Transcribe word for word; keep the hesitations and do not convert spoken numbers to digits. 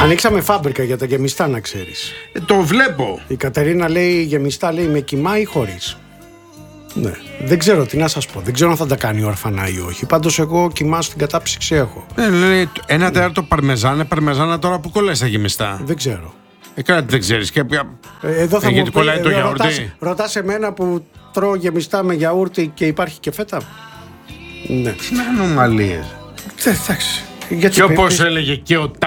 Ανοίξαμε φάμπρικα για τα γεμιστά, να ξέρεις. Ε, το βλέπω. Η Κατερίνα λέει γεμιστά, λέει με κιμά ή χωρίς. Ναι, δεν ξέρω τι να σας πω. Δεν ξέρω αν θα τα κάνει ορφανά ή όχι. Πάντως εγώ κιμά στην κατάψυξη έχω. Ε, λέει, ένα τέταρτο παρμεζάνε, παρμεζάνα τώρα που κολλάει στα γεμιστά. Δεν ξέρω. Ε, κάτι δεν ξέρεις. Και... Ε, εδώ θα ε, μου γιατί πει, κολλάει το ε, γιαούρτι. Ρωτάς, ρωτάς εμένα που τρώω γεμιστά με γιαούρτι και υπάρχει και φέτα. Ναι. Τι ανομαλίες. Εντάξει. Γιατί Και πει- όπως πει- έλεγε και ο